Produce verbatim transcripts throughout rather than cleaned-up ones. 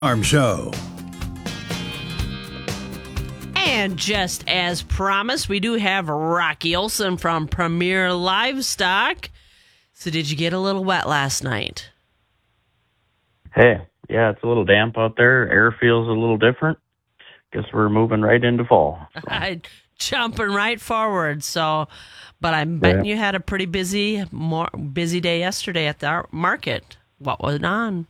Arm Show. And just as promised, we do have Rocky Olson from Premier Livestock. So did you get a little wet last night? Hey, yeah, it's a little damp out there. Air feels a little different. Guess we're moving right into fall. So. Jumping right forward. So, but I'm betting yeah. you had a pretty busy, more busy day yesterday at the market. What was on?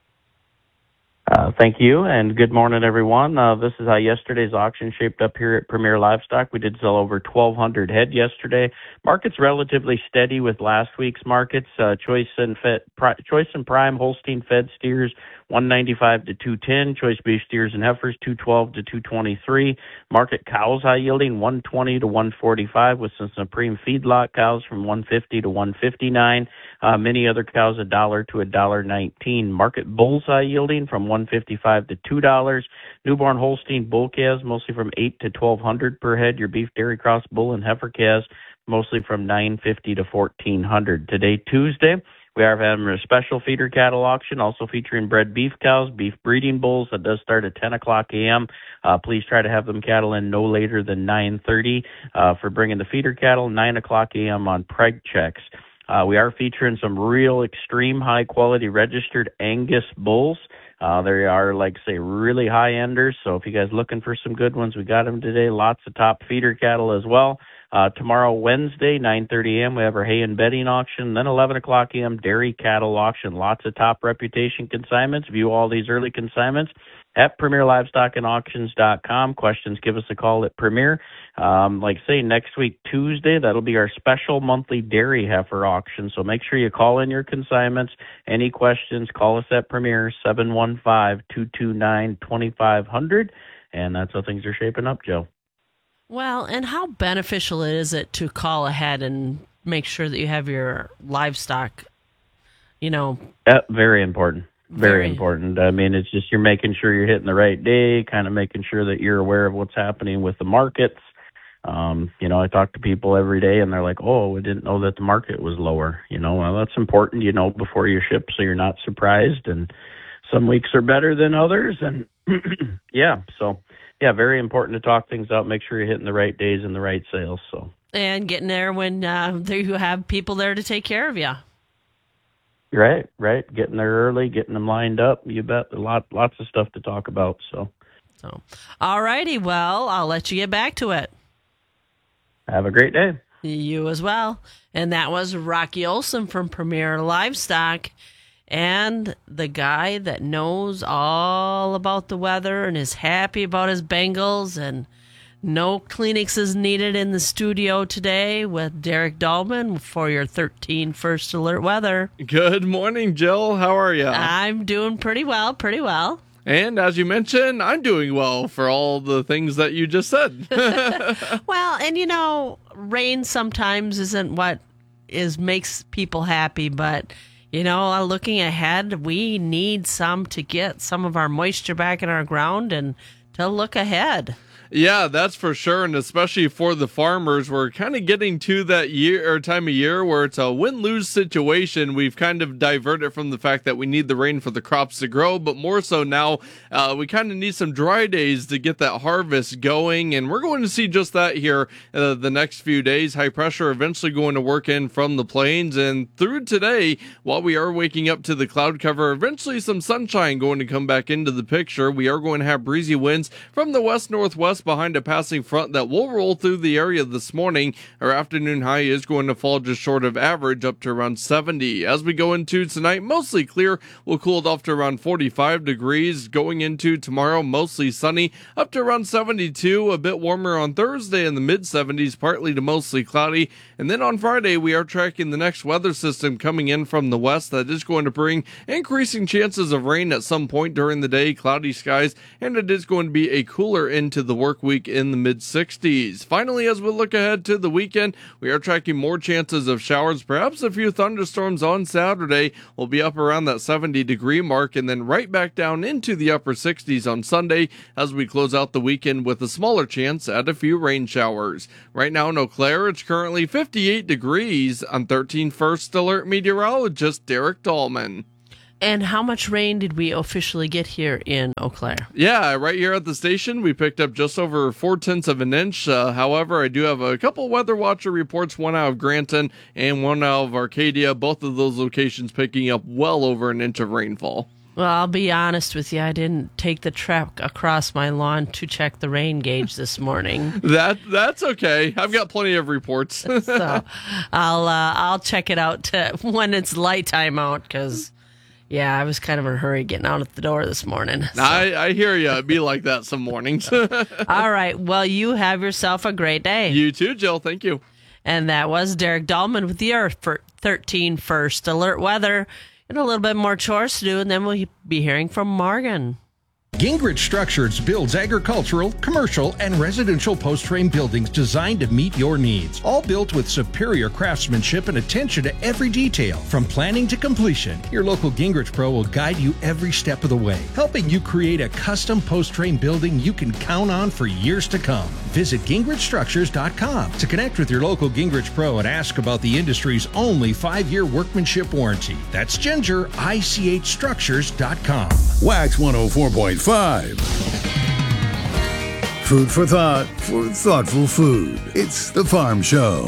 Uh, thank you, and good morning, everyone. Uh, this is how yesterday's auction shaped up here at Premier Livestock. We did sell over twelve hundred head yesterday. Market's relatively steady with last week's markets. Uh, choice and fed, pri- choice and prime Holstein fed steers one ninety-five to two ten. Choice beef steers and heifers two twelve to two twenty-three. Market cows high yielding one twenty to one forty-five, with some supreme feedlot cows from one fifty to one fifty-nine. Uh, many other cows a dollar to a dollar nineteen. Market bulls high yielding from one fifty-five to two dollars. Newborn Holstein bull calves mostly from eight to twelve hundred per head. Your beef dairy cross bull and heifer calves mostly from nine fifty to fourteen hundred. Today, Tuesday, we are having a special feeder cattle auction, also featuring bred beef cows, beef breeding bulls. That does start at ten o'clock a.m. Uh, please try to have them cattle in no later than nine thirty uh, for bringing the feeder cattle, nine o'clock a.m. on preg checks. Uh, we are featuring some real extreme high-quality registered Angus bulls. Uh, they are, like, say, really high-enders. So if you guys looking for some good ones, we got them today. Lots of top feeder cattle as well. Uh, tomorrow, Wednesday, nine thirty a.m., we have our hay and bedding auction. Then eleven o'clock a.m., dairy cattle auction. Lots of top reputation consignments. View all these early consignments at premier livestock and auctions dot com. Questions, give us a call at Premier. Um, like say, next week, Tuesday, that'll be our special monthly dairy heifer auction. So make sure you call in your consignments. Any questions, call us at Premier, seven one five, two two nine, two five zero zero. And that's how things are shaping up, Joe. Well, and how beneficial is it to call ahead and make sure that you have your livestock, you know? Uh, very important. Very, Very important. I mean, it's just you're making sure you're hitting the right day, kind of making sure that you're aware of what's happening with the markets. Um, you know, I talk to people every day, and they're like, oh, we didn't know that the market was lower. You know, well, that's important, you know, before you ship so you're not surprised. And some weeks are better than others. And, yeah, so... Yeah, very important to talk things out, make sure you're hitting the right days and the right sales. So and getting there when uh, there you have people there to take care of you. Right, right. Getting there early, getting them lined up. You bet. A lot, lots of stuff to talk about. So, so, all righty. Well, I'll let you get back to it. Have a great day. You as well. And that was Rocky Olson from Premier Livestock. And the guy that knows all about the weather and is happy about his Bengals, and no Kleenex is needed in the studio today with Derek Dahlman for your thirteen First Alert weather. Good morning, Jill. How are you? I'm doing pretty well, pretty well. And as you mentioned, I'm doing well for all the things that you just said. Well, and you know, rain sometimes isn't what is makes people happy, but you know, looking ahead, we need some to get some of our moisture back in our ground and to look ahead. Yeah, that's for sure, and especially for the farmers, we're kind of getting to that year or time of year where it's a win-lose situation. We've kind of diverted from the fact that we need the rain for the crops to grow, but more so now, uh, we kind of need some dry days to get that harvest going, and we're going to see just that here uh, the next few days. High pressure eventually going to work in from the plains, and through today, while we are waking up to the cloud cover, eventually some sunshine going to come back into the picture. We are going to have breezy winds from the west-northwest behind a passing front that will roll through the area this morning. Our afternoon high is going to fall just short of average, up to around seventy. As we go into tonight, mostly clear. We'll cool it off to around forty-five degrees. Going into tomorrow, mostly sunny, up to around seventy-two. A bit warmer on Thursday in the mid seventies, partly to mostly cloudy. And then on Friday, we are tracking the next weather system coming in from the west that is going to bring increasing chances of rain at some point during the day, cloudy skies, and it is going to be a cooler into the work week in the mid sixties. Finally, as we look ahead to the weekend, we are tracking more chances of showers, perhaps a few thunderstorms on Saturday. We'll be up around that seventy degree mark and then right back down into the upper sixties on Sunday as we close out the weekend with a smaller chance at a few rain showers. Right now in Eau Claire, it's currently fifty-eight degrees. I'm thirteen First Alert meteorologist Derek Dahlman. And how much rain did we officially get here in Eau Claire? Yeah, right here at the station, we picked up just over four tenths of an inch. Uh, however, I do have a couple Weather Watcher reports, one out of Granton and one out of Arcadia. Both of those locations picking up well over an inch of rainfall. Well, I'll be honest with you. I didn't take the trek across my lawn to check the rain gauge this morning. That that's okay. I've got plenty of reports. So I'll uh, I'll check it out to when it's light time out because, yeah, I was kind of in a hurry getting out at the door this morning. So. I, I hear you. It'd be like that some mornings. All right. Well, you have yourself a great day. You too, Jill. Thank you. And that was Derek Dahlman with your thirteen First Alert Weather. And a little bit more chores to do, and then we'll be hearing from Morgan. Gingrich Structures builds agricultural, commercial, and residential post-frame buildings designed to meet your needs. All built with superior craftsmanship and attention to every detail. From planning to completion, your local Gingrich Pro will guide you every step of the way, helping you create a custom post-frame building you can count on for years to come. Visit Gingrich Structures dot com to connect with your local Gingrich Pro and ask about the industry's only five-year workmanship warranty. That's Ginger, I C H Structures dot com. Wax one oh four point five. Food for thought for thoughtful food. It's The Farm Show.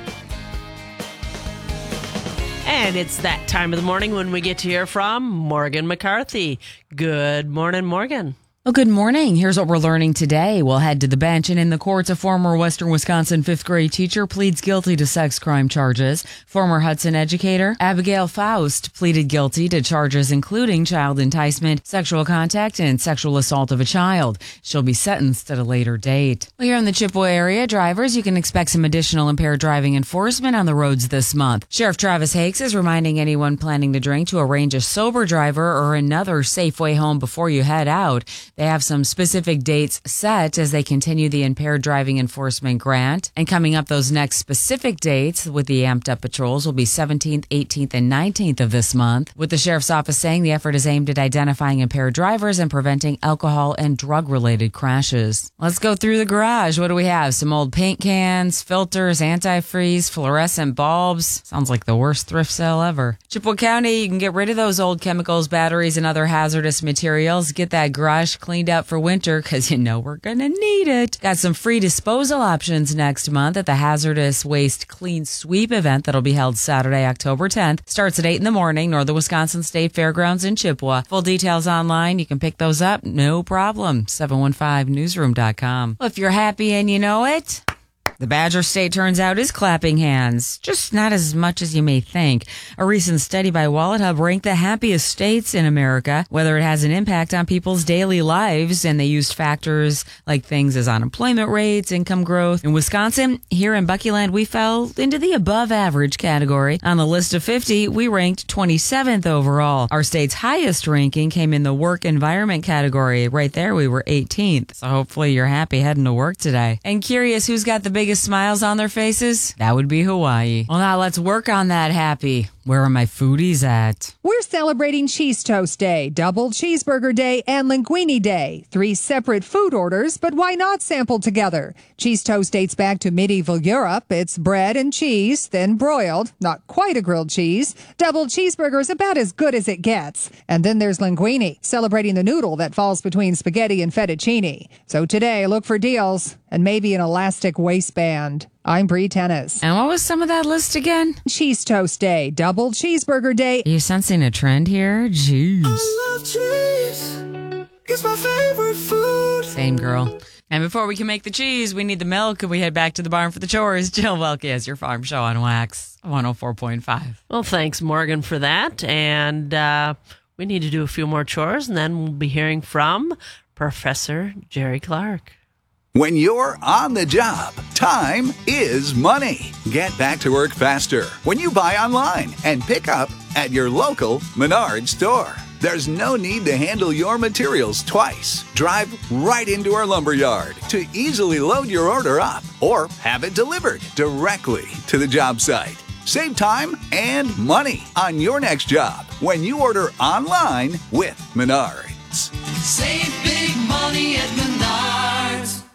And it's that time of the morning when we get to hear from Morgan McCarthy. Good morning, Morgan. Well, good morning. Here's what we're learning today. We'll head to the bench, and in the courts, a former Western Wisconsin fifth grade teacher pleads guilty to sex crime charges. Former Hudson educator Abigail Faust pleaded guilty to charges including child enticement, sexual contact, and sexual assault of a child. She'll be sentenced at a later date. Well, here in the Chippewa area, drivers, you can expect some additional impaired driving enforcement on the roads this month. Sheriff Travis Hakes is reminding anyone planning to drink to arrange a sober driver or another safe way home before you head out. They have some specific dates set as they continue the impaired driving enforcement grant. And coming up, those next specific dates with the amped up patrols will be seventeenth, eighteenth, and nineteenth of this month. With the sheriff's office saying the effort is aimed at identifying impaired drivers and preventing alcohol and drug related crashes. Let's go through the garage. What do we have? Some old paint cans, filters, antifreeze, fluorescent bulbs. Sounds like the worst thrift sale ever. Chippewa County, you can get rid of those old chemicals, batteries, and other hazardous materials. Get that garage cleaned up for winter because you know we're going to need it. Got some free disposal options next month at the Hazardous Waste Clean Sweep event that'll be held Saturday, October tenth. Starts at eight in the morning, Northern Wisconsin State Fairgrounds in Chippewa. Full details online. You can pick those up. No problem. seven one five newsroom dot com. Well, if you're happy and you know it, the Badger State turns out is clapping hands, just not as much as you may think. A recent study by Wallet Hub ranked the happiest states in America, whether it has an impact on people's daily lives, and they used factors like things as unemployment rates, income growth. In Wisconsin, here in Buckyland, we fell into the above average category. On the list of fifty, we ranked twenty-seventh overall. Our state's highest ranking came in the work environment category. Right there, we were eighteenth. So hopefully you're happy heading to work today. And curious who's got the biggest smiles on their faces? That would be Hawaii. Well, now let's work on that happy. Where are my foodies at? We're celebrating Cheese Toast Day, Double Cheeseburger Day, and Linguine Day. Three separate food orders, but why not sample together? Cheese toast dates back to medieval Europe. It's bread and cheese, then broiled, not quite a grilled cheese. Double cheeseburger is about as good as it gets. And then there's linguine, celebrating the noodle that falls between spaghetti and fettuccine. So today, look for deals and maybe an elastic waistband. I'm Bree Tennis. And what was some of that list again? Cheese Toast Day, Double Cheeseburger Day. Are you sensing a trend here? Jeez. I love cheese. It's my favorite food. Same girl. And before we can make the cheese, we need the milk, and we head back to the barn for the chores. Jill Welke has your farm show on Wax one oh four point five. Well, thanks, Morgan, for that. And uh, we need to do a few more chores, and then we'll be hearing from Professor Jerry Clark. When you're on the job, time is money. Get back to work faster when you buy online and pick up at your local Menards store. There's no need to handle your materials twice. Drive right into our lumber yard to easily load your order up or have it delivered directly to the job site. Save time and money on your next job when you order online with Menards. Save big money at Menards.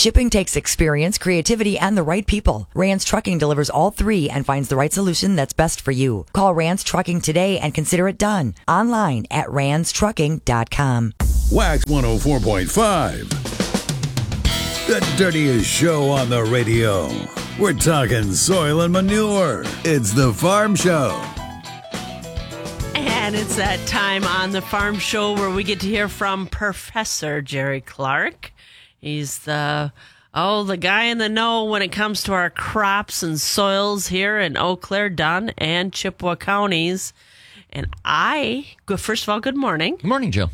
Shipping takes experience, creativity, and the right people. Rance Trucking delivers all three and finds the right solution that's best for you. Call Rance Trucking today and consider it done. Online at rance trucking dot com. Wax one oh four point five. The dirtiest show on the radio. We're talking soil and manure. It's the Farm Show. And it's that time on the Farm Show where we get to hear from Professor Jerry Clark. He's the, oh, the guy in the know when it comes to our crops and soils here in Eau Claire, Dunn, and Chippewa counties. And I, first of all, good morning. Good morning, Joe.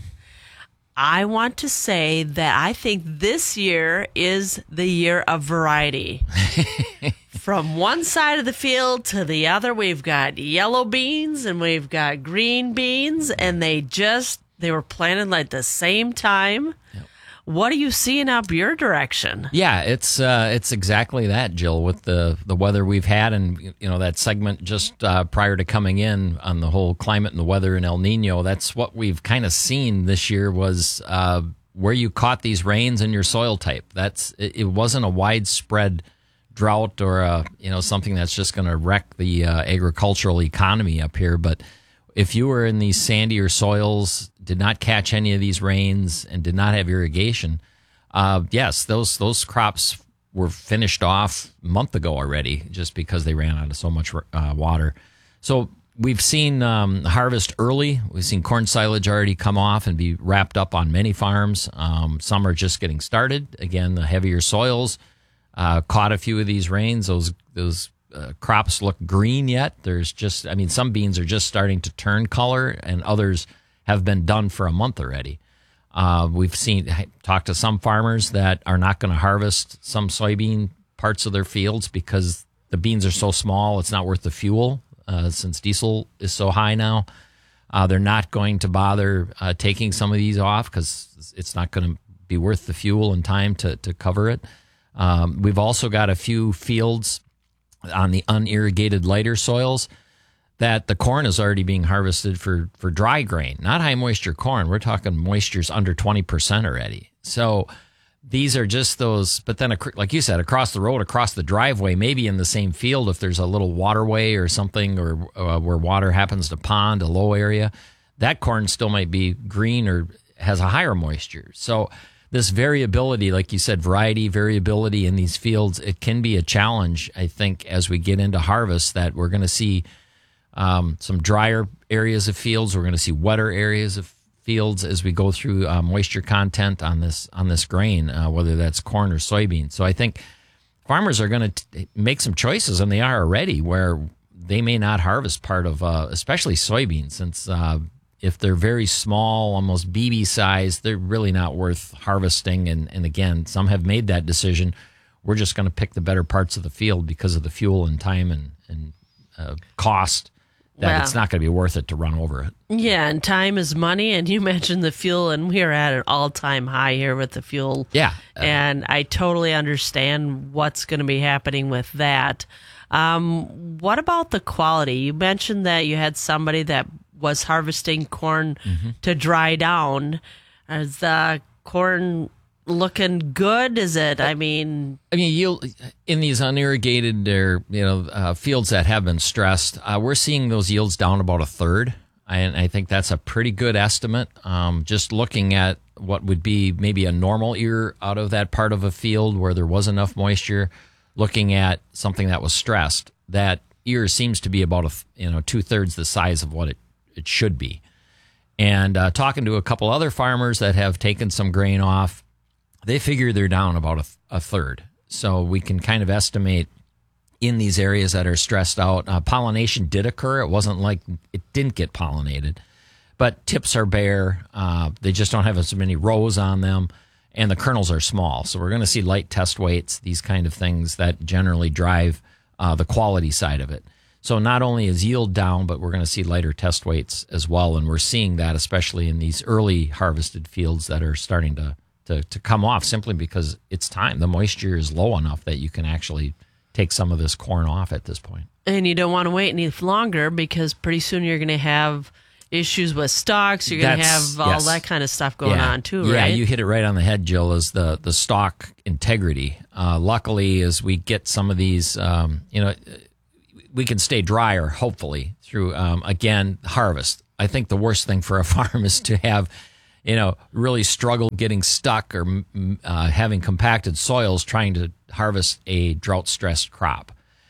I want to say that I think this year is the year of variety. From one side of the field to the other, we've got yellow beans and we've got green beans, and they just, they were planted like the same time. Yep. What are you seeing up your direction? Yeah, it's uh, it's exactly that, Jill, with the, the weather we've had, and you know that segment just uh, prior to coming in on the whole climate and the weather in El Nino. That's what we've kind of seen this year was uh, where you caught these rains in your soil type. That's it, it wasn't a widespread drought or a, you know something that's just going to wreck the uh, agricultural economy up here, but if you were in these sandier soils, did not catch any of these rains, and did not have irrigation, uh, yes, those those crops were finished off a month ago already, just because they ran out of so much uh, water. So we've seen um, harvest early. We've seen corn silage already come off and be wrapped up on many farms. Um, some are just getting started. Again, the heavier soils uh, caught a few of these rains. Those those. Uh, crops look green yet. There's just, I mean, some beans are just starting to turn color, and others have been done for a month already. Uh, we've seen, talked to some farmers that are not going to harvest some soybean parts of their fields because the beans are so small, it's not worth the fuel uh, since diesel is so high now. Uh, they're not going to bother uh, taking some of these off because it's not going to be worth the fuel and time to, to cover it. Um, we've also got a few fields on the unirrigated lighter soils that the corn is already being harvested for, for dry grain, not high moisture corn. We're talking moisture's under twenty percent already. So these are just those, but then like you said, across the road, across the driveway, maybe in the same field, if there's a little waterway or something, or uh, where water happens to pond, a low area, that corn still might be green or has a higher moisture. So this variability, like you said, variety, variability in these fields, it can be a challenge, I think, as we get into harvest, that we're going to see um, some drier areas of fields. We're going to see wetter areas of fields as we go through uh, moisture content on this on this grain, uh, whether that's corn or soybean. So I think farmers are going to make some choices, and they are already, where they may not harvest part of, uh, especially soybeans, since uh, if they're very small, almost B B size, they're really not worth harvesting. And, and again, some have made that decision. We're just going to pick the better parts of the field because of the fuel and time and, and uh, cost, that well, it's not going to be worth it to run over it. Yeah, and time is money. And you mentioned the fuel, and we are at an all-time high here with the fuel. Yeah. Uh, and I totally understand what's going to be happening with that. Um, what about the quality? You mentioned that you had somebody that was harvesting corn mm-hmm. to dry down. Is the corn looking good? Is it? I mean, I mean, yield in these unirrigated or you know uh, fields that have been stressed, uh, we're seeing those yields down about a third, and I think that's a pretty good estimate. Um, just looking at what would be maybe a normal ear out of that part of a field where there was enough moisture, looking at something that was stressed, that ear seems to be about a you know two thirds the size of what it. it should be. And uh, talking to a couple other farmers that have taken some grain off, they figure they're down about a, a third. So we can kind of estimate in these areas that are stressed out. Uh, pollination did occur. It wasn't like it didn't get pollinated, but tips are bare. Uh, they just don't have as many rows on them, and the kernels are small. So we're going to see light test weights, these kind of things that generally drive uh, the quality side of it. So not only is yield down, but we're going to see lighter test weights as well. And we're seeing that especially in these early harvested fields that are starting to, to, to come off, simply because it's time. The moisture is low enough that you can actually take some of this corn off at this point. And you don't want to wait any longer, because pretty soon you're going to have issues with stalks. You're going to have all yes. that kind of stuff going yeah. on too, yeah, right? Yeah, you hit it right on the head, Jill, is the, the stalk integrity. Uh, luckily, as we get some of these, um, you know, we can stay drier, hopefully, through, um, again, harvest. I think the worst thing for a farm is to have, you know, really struggle getting stuck or uh, having compacted soils trying to harvest a drought-stressed crop.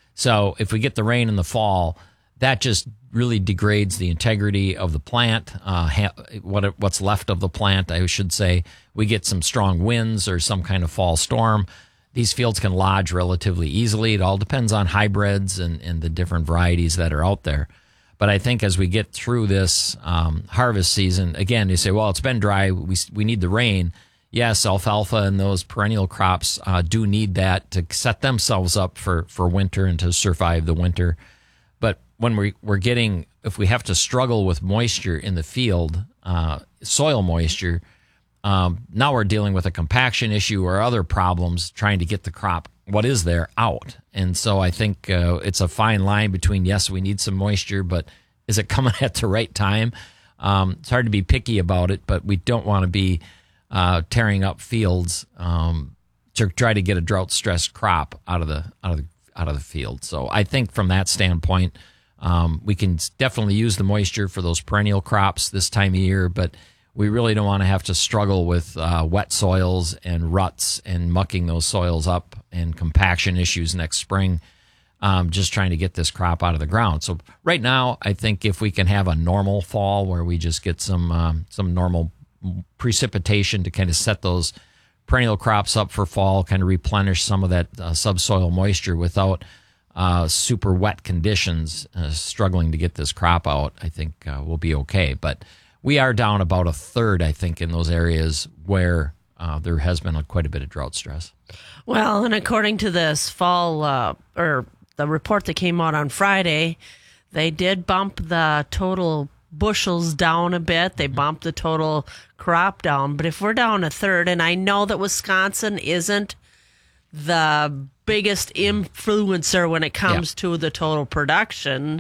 So if we get the rain in the fall, that just really degrades the integrity of the plant, uh, ha- what what's left of the plant, I should say. We get some strong winds or some kind of fall storm. These fields can lodge relatively easily. It all depends on hybrids and, and the different varieties that are out there. But I think as we get through this um, harvest season, again, you say, well, it's been dry. We we need the rain. Yes, alfalfa and those perennial crops uh, do need that to set themselves up for, for winter and to survive the winter. But when we, we're getting, if we have to struggle with moisture in the field, uh, soil moisture, um, now we're dealing with a compaction issue or other problems trying to get the crop, what is there, out. And so I think uh, it's a fine line between, yes, we need some moisture, but is it coming at the right time? Um, it's hard to be picky about it, but we don't want to be uh, tearing up fields um, to try to get a drought-stressed crop out of the out of the out of the field. So I think from that standpoint, um, we can definitely use the moisture for those perennial crops this time of year, but we really don't want to have to struggle with uh, wet soils and ruts and mucking those soils up and compaction issues next spring, um, just trying to get this crop out of the ground. So right now, I think if we can have a normal fall where we just get some um, some normal precipitation to kind of set those perennial crops up for fall, kind of replenish some of that uh, subsoil moisture without uh, super wet conditions, uh, struggling to get this crop out, I think uh, we'll be okay. But we are down about a third, I think, in those areas where uh, there has been a, quite a bit of drought stress. Well, and according to this fall, uh, or the report that came out on Friday, they did bump the total bushels down a bit. They bumped the total crop down. But if we're down a third, and I know that Wisconsin isn't the biggest influencer when it comes yeah. to the total production,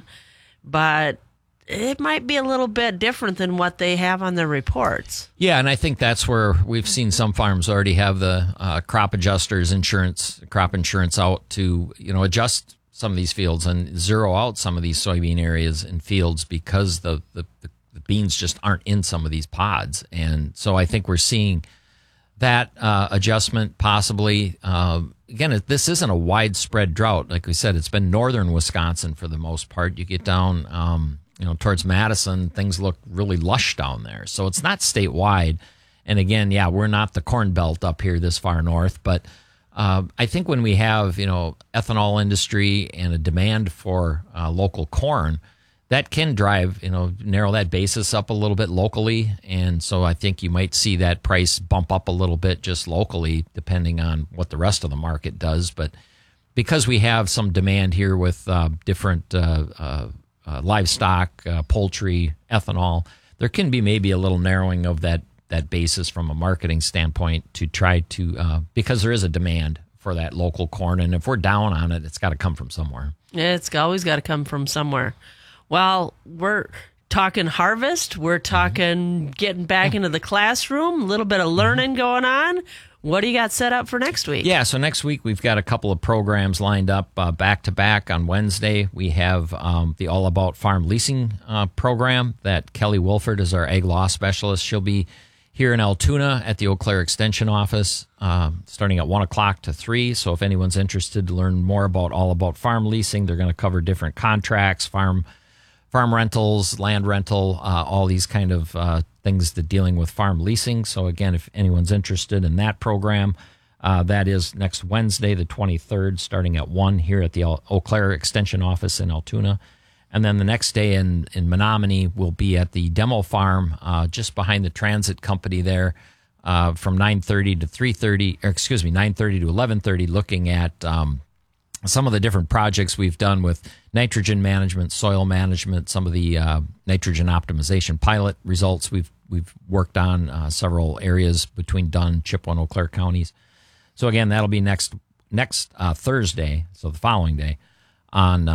but it might be a little bit different than what they have on their reports. Yeah, and I think that's where we've seen some farms already have the uh, crop adjusters insurance, crop insurance out to, you know, adjust some of these fields and zero out some of these soybean areas and fields because the, the, the beans just aren't in some of these pods. And so I think we're seeing that uh, adjustment possibly. Uh, again, this isn't a widespread drought. Like we said, it's been northern Wisconsin for the most part. You get down, um, you know, towards Madison, things look really lush down there. So it's not statewide. And again, yeah, we're not the Corn Belt up here this far north, but uh, I think when we have, you know, ethanol industry and a demand for uh, local corn, that can drive, you know, narrow that basis up a little bit locally. And so I think you might see that price bump up a little bit just locally, depending on what the rest of the market does. But because we have some demand here with uh, different uh, uh, uh, livestock, uh, poultry, ethanol, there can be maybe a little narrowing of that, that basis from a marketing standpoint to try to, uh, because there is a demand for that local corn. And if we're down on it, it's got to come from somewhere. It's always got to come from somewhere. Well, we're talking harvest. We're talking getting back into the classroom, a little bit of learning going on. What do you got set up for next week? Yeah, so next week we've got a couple of programs lined up uh, back to back. On Wednesday, we have um, the All About Farm Leasing uh, program that Kelly Wolford is our ag law specialist. She'll be here in Altoona at the Eau Claire Extension office um, starting at one o'clock to three. So if anyone's interested to learn more about All About Farm Leasing, they're going to cover different contracts, farm farm rentals, land rental, uh, all these kind of uh, things that dealing with farm leasing. So again, if anyone's interested in that program, uh, that is next Wednesday, the twenty-third, starting at one here at the Eau Claire Extension office in Altoona. And then the next day in, in Menominee, we'll be at the demo farm uh, just behind the transit company there uh, from nine thirty to three thirty, or excuse me, nine thirty to eleven thirty, looking at um, some of the different projects we've done with nitrogen management, soil management, some of the uh, nitrogen optimization pilot results we've we've worked on uh, several areas between Dunn, Chippewa, and Eau Claire counties. So again, that'll be next next uh, Thursday, so the following day, on um,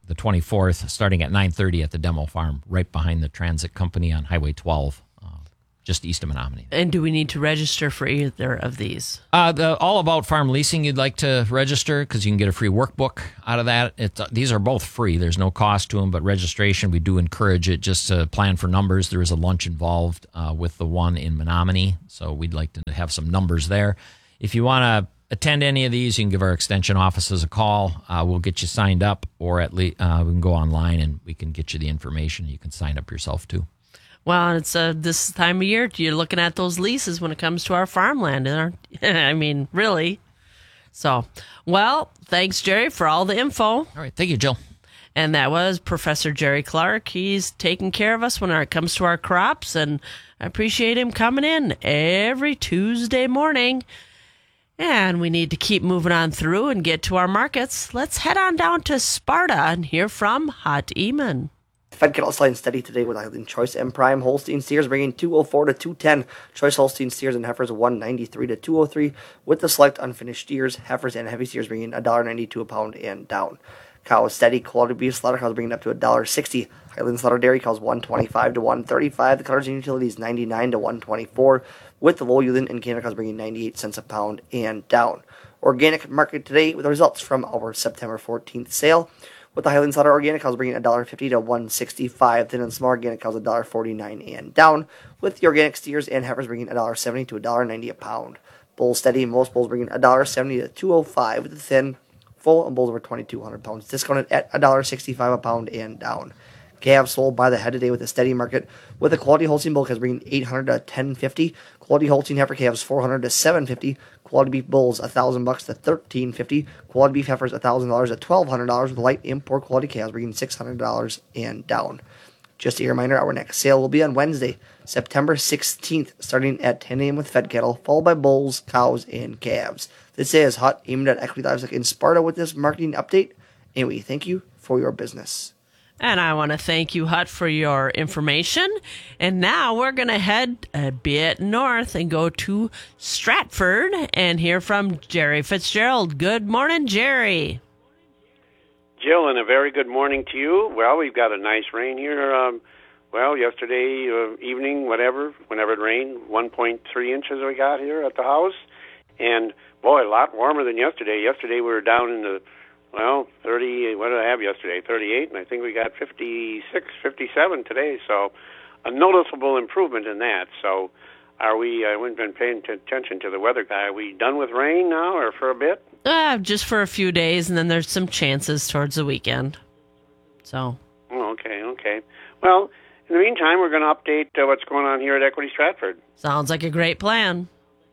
the twenty-fourth, starting at nine thirty at the demo farm, right behind the transit company on Highway twelve, uh, just east of Menominee. And do we need to register for either of these? Uh, the All About Farm Leasing, you'd like to register because you can get a free workbook out of that. It's, uh, these are both free. There's no cost to them, but registration, we do encourage it just to plan for numbers. There is a lunch involved uh, with the one in Menominee, so we'd like to have some numbers there. If you want to attend any of these, you can give our extension offices a call. Uh, we'll get you signed up, or at least uh, we can go online and we can get you the information. You can sign up yourself too. Well, it's uh, this time of year. You're looking at those leases when it comes to our farmland. Aren't you? I mean, really. So, well, thanks, Jerry, for all the info. All right. Thank you, Jill. And that was Professor Jerry Clark. He's taking care of us when it comes to our crops, and I appreciate him coming in every Tuesday morning. And we need to keep moving on through and get to our markets. Let's head on down to Sparta and hear from Hut Eamon. Fed cattle slightly steady today with Highland Choice and Prime Holstein steers bringing two oh four to two ten. Choice Holstein steers and heifers one ninety-three to two oh three, with the select unfinished steers, heifers, and heavy steers bringing one ninety-two a pound and down. Cows steady. Quality beef slaughter cows bringing up to one sixty. Highland Slaughter Dairy cows one twenty-five to one thirty-five. The colors and utilities ninety-nine to one twenty-four, with the low yielding and Canada cows bringing ninety-eight cents a pound and down. Organic market today with the results from our September fourteenth sale, with the Highland Slaughter Organic cows bringing one fifty to one sixty-five. Thin and small organic cows one forty-nine and down, with the organic steers and heifers bringing one seventy to one ninety a pound. Bulls steady. Most bulls bringing one seventy to two oh five, with the thin, full, and bulls over twenty-two hundred pounds discounted at one sixty-five a pound and down. Calves sold by the head today with a steady market, with the quality Holstein bull calves bringing eight hundred to ten fifty, quality Holstein heifer calves four hundred to seven fifty, quality beef bulls one thousand bucks to thirteen fifty, quality beef heifers one thousand dollars to twelve hundred dollars, with light import quality calves bringing six hundred dollars and down. Just a reminder, our next sale will be on Wednesday, September sixteenth, starting at ten a.m. with fed cattle, followed by bulls, cows, and calves. This is Hut aimed at Equity Livestock in Sparta with this marketing update, and we thank you for your business. And I want to thank you, Hut, for your information. And now we're going to head a bit north and go to Stratford and hear from Jerry Fitzgerald. Good morning, Jerry. Jill, and a very good morning to you. Well, we've got a nice rain here. Um, well, yesterday uh, evening, whatever, whenever it rained, one point three inches we got here at the house. And, boy, a lot warmer than yesterday. Yesterday we were down in the Well, thirty, what did I have yesterday? thirty-eight, and I think we got fifty-six, fifty-seven today, so a noticeable improvement in that. So are we, I haven't been paying t- attention to the weather guy. Are we done with rain now, or for a bit? Uh, just for a few days, and then there's some chances towards the weekend. So. Oh, okay, okay. Well, in the meantime, we're going to update uh, what's going on here at Equity Stratford. Sounds like a great plan.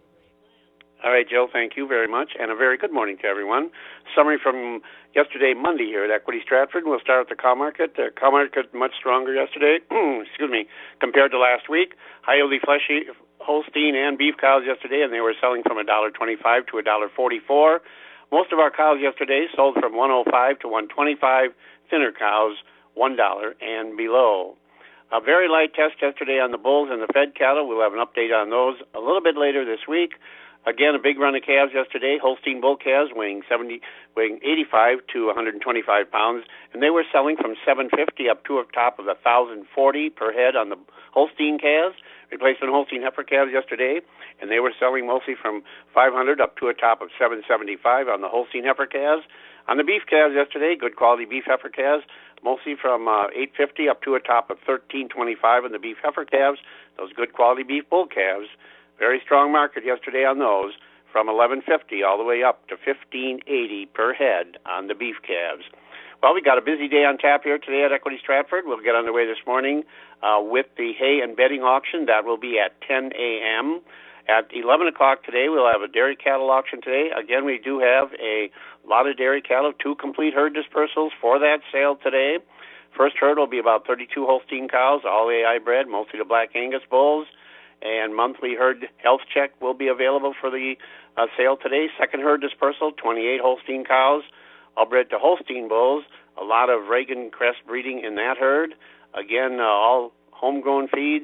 All right, Jill, thank you very much, and a very good morning to everyone. Summary from yesterday, Monday, here at Equity Stratford. We'll start with the cow market. The cow market much stronger yesterday, excuse me, compared to last week. High-yielding fleshy Holstein and beef cows yesterday, and they were selling from one twenty-five to one forty-four. Most of our cows yesterday sold from one oh five to one twenty-five. Thinner cows, one dollar and below. A very light test yesterday on the bulls and the fed cattle. We'll have an update on those a little bit later this week. Again, a big run of calves yesterday. Holstein bull calves weighing seventy, weighing eighty-five to one twenty-five pounds, and they were selling from seven fifty up to a top of one thousand forty per head on the Holstein calves. Replacement Holstein heifer calves yesterday, and they were selling mostly from five hundred up to a top of seven seventy-five on the Holstein heifer calves. On the beef calves yesterday, good quality beef heifer calves, mostly from uh, eight fifty up to a top of thirteen twenty-five on the beef heifer calves. Those good quality beef bull calves. Very strong market yesterday on those, from eleven fifty all the way up to fifteen eighty per head on the beef calves. Well, we got a busy day on tap here today at Equity Stratford. We'll get underway this morning uh, with the hay and bedding auction. That will be at ten a.m. At eleven o'clock today, we'll have a dairy cattle auction today. Again, we do have a lot of dairy cattle, two complete herd dispersals for that sale today. First herd will be about thirty-two Holstein cows, all A I bred, mostly the Black Angus bulls. And monthly herd health check will be available for the uh, sale today. Second herd dispersal, twenty-eight Holstein cows, all bred to Holstein bulls. A lot of Reagan Crest breeding in that herd. Again, uh, all homegrown feed,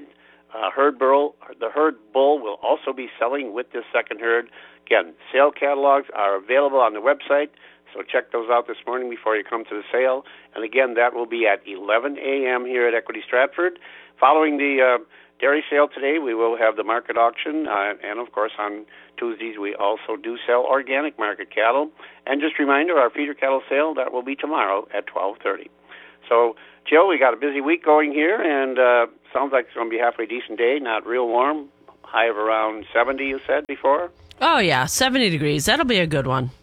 Uh, herd bull, the herd bull will also be selling with this second herd. Again, sale catalogs are available on the website, so check those out this morning before you come to the sale. And again, that will be at eleven a.m. here at Equity Stratford. Following the uh, dairy sale today, we will have the market auction, uh, and of course on Tuesdays we also do sell organic market cattle. And just a reminder, our feeder cattle sale, that will be tomorrow at twelve thirty. So, Jill, we got a busy week going here, and uh, sounds like it's going to be a halfway decent day, not real warm, high of around seventy, you said before? Oh, yeah, seventy degrees. That'll be a good one.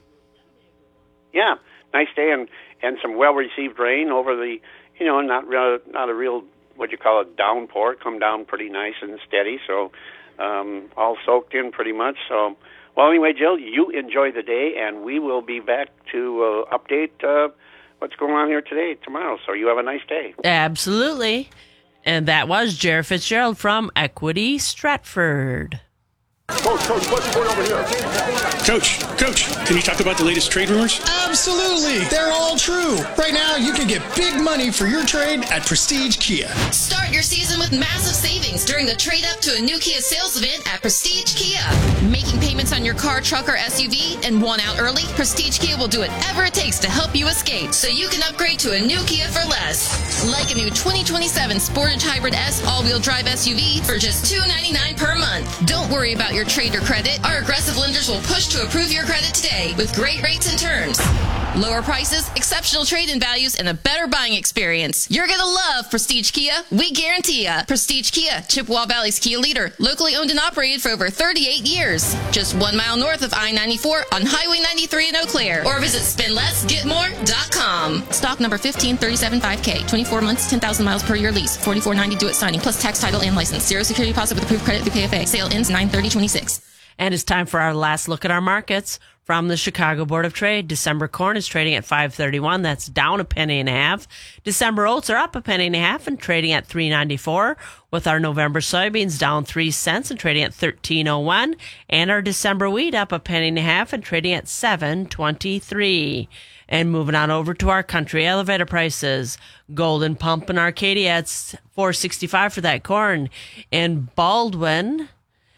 Yeah, nice day, and, and some well-received rain over the, you know, not real, not a real, what you call a downpour, come down pretty nice and steady, so um, all soaked in pretty much. So, well, anyway, Jill, you enjoy the day, and we will be back to uh, update uh, what's going on here today, tomorrow. So you have a nice day. Absolutely. And that was Jared Fitzgerald from Equity Stratford. Coach, Coach, what's going over here? Coach, Coach, can you talk about the latest trade rumors? Absolutely. They're all true. Right now, you can get big money for your trade at Prestige Kia. Start your season with massive savings during the trade up to a new Kia sales event at Prestige Kia. Making payments on your car, truck, or S U V and want out early? Prestige Kia will do whatever it takes to help you escape so you can upgrade to a new Kia for less. Like a new twenty twenty-seven Sportage Hybrid S all-wheel drive S U V for just two hundred ninety-nine dollars per month. Don't worry about your trade or credit. Our aggressive lenders will push to approve your credit today with great rates and terms. Lower prices, exceptional trade-in values, and a better buying experience. You're going to love Prestige Kia. We guarantee ya. Prestige Kia, Chippewa Valley's Kia leader, locally owned and operated for over thirty-eight years. Just one mile north of I ninety-four on Highway ninety-three in Eau Claire. Or visit spend less get more dot com. Stock number fifteen thirty-seven five K. twenty-four months, ten thousand miles per year lease. forty-four ninety due at signing, plus tax, title, and license. Zero security deposit with approved credit through K F A. Sale ends nine thirty twenty-six. And it's time for our last look at our markets. From the Chicago Board of Trade, December corn is trading at five thirty-one. That's down a penny and a half. December oats are up a penny and a half and trading at three ninety-four. With our November soybeans down three cents and trading at thirteen oh one. And our December wheat up a penny and a half and trading at seven twenty-three. And moving on over to our country elevator prices. Golden Pump in Arcadia at four sixty-five for that corn. In Baldwin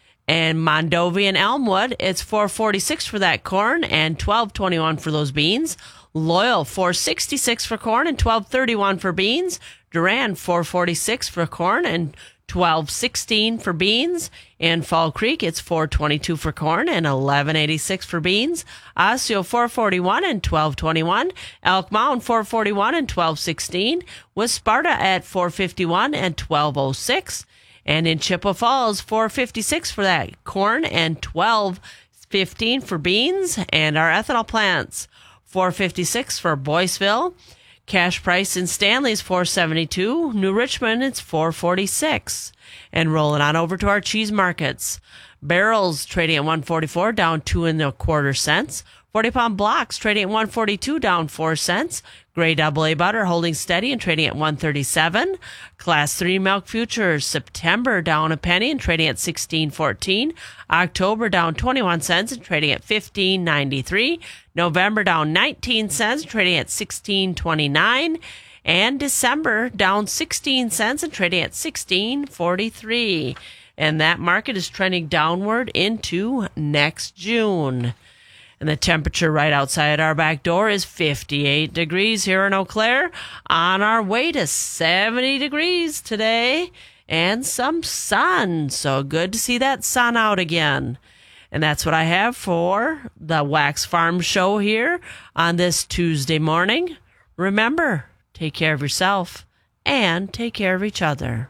and Mondovi and Elmwood, it's four forty-six for that corn and twelve twenty-one for those beans. Loyal, four sixty-six for corn and twelve thirty-one for beans. Durand, four forty-six for corn and twelve sixteen for beans. In Fall Creek, it's four twenty-two for corn and eleven eighty-six for beans. Osseo, four forty-one and twelve twenty-one. Elk Mound, four forty-one and twelve sixteen. With Sparta at four fifty-one and twelve oh six. And in Chippewa Falls, four fifty-six for that corn and twelve fifteen for beans. And our ethanol plants, four fifty-six for Boyceville. Cash price in Stanley's four seventy-two. New Richmond, it's four forty-six. And rolling on over to our cheese markets. Barrels trading at one forty-four, down two and a quarter cents. forty pound blocks trading at one forty-two, down four cents. Gray double A butter holding steady and trading at one thirty-seven. Class three milk futures, September down a penny and trading at sixteen fourteen. October down twenty-one cents and trading at fifteen ninety-three. November down nineteen cents, trading at sixteen twenty-nine. And December down sixteen cents and trading at sixteen forty-three. And that market is trending downward into next June. And the temperature right outside our back door is fifty-eight degrees here in Eau Claire. On our way to seventy degrees today and some sun. So good to see that sun out again. And that's what I have for the Wax Farm Show here on this Tuesday morning. Remember, take care of yourself and take care of each other.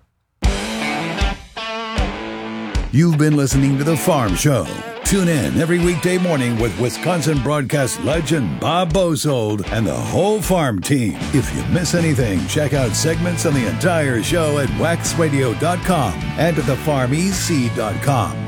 You've been listening to The Farm Show. Tune in every weekday morning with Wisconsin broadcast legend Bob Bosold and the whole farm team. If you miss anything, check out segments on the entire show at wax radio dot com and at the farm e c dot com.